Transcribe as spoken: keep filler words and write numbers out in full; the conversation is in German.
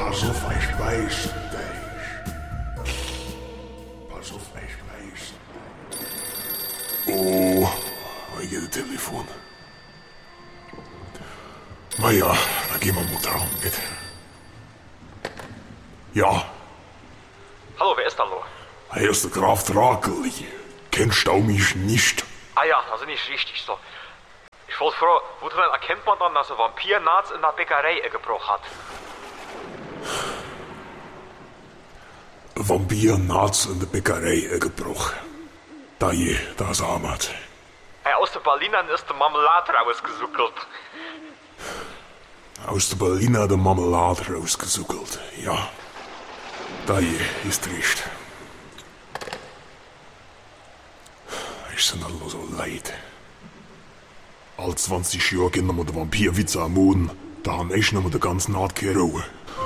Pass auf, ich weiß dich. Pass auf, ich weiß. Oh, ich gehe das Telefon. Na ja, da gehen wir mal dran mit. Ja. Hallo, wer ist da lo? Hier ist der Graf Drakeli. Kennst du mich nicht? Ah ja, also nicht richtig so. Ich wollte fragen, woran erkennt man dann, dass ein Vampir nachts in der Bäckerei gebrochen hat? Ein Vampir nachts in der Bäckerei gebrochen. Da je, da ist Ahmad. Hey, aus den Berlinern ist die Marmelade rausgesuckelt. Aus der Berliner der Marmelade rausgesuckelt, ja. Da je, ist recht. Ich sind alle so leid. All zwanzig Jahre gehen wir den Vampirwitz am Moden, da haben ich noch mal den ganzen Naht keine Ruhe.